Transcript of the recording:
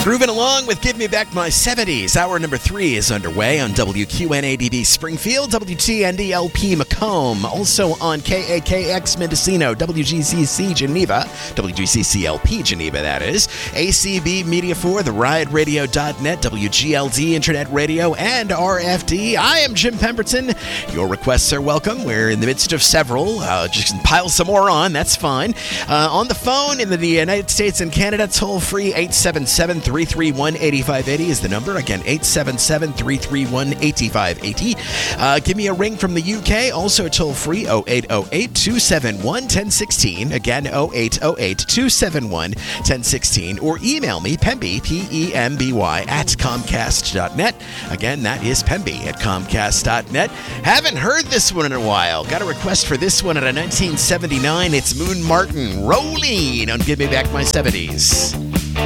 Grooving along with Give Me Back My 70s. Hour number 3 is underway on WQNADB Springfield, WTNDLP Macomb, also on KAKX Mendocino, WGCC Geneva, WGCCLP Geneva, that is, ACB Media 4, the RideRadio.net, WGLD Internet Radio, and RFD. I am Jim Pemberton. Your requests are welcome. We're in the midst of several. Just pile some more on. That's fine. On the phone in the United States and Canada, toll free 877-331-8580 is the number. Again, 877-331-8580. Give me a ring from the UK. Also toll free 0808-271-1016. Again, 0808-271-1016. Or email me, Pemby, P-E-M-B-Y, at Comcast.net. Again, that is Pemby at Comcast.net. Haven't heard this one in a while. Got a request for this one at a 1979. It's Moon Martin, Rolling on Give Me Back My 70s.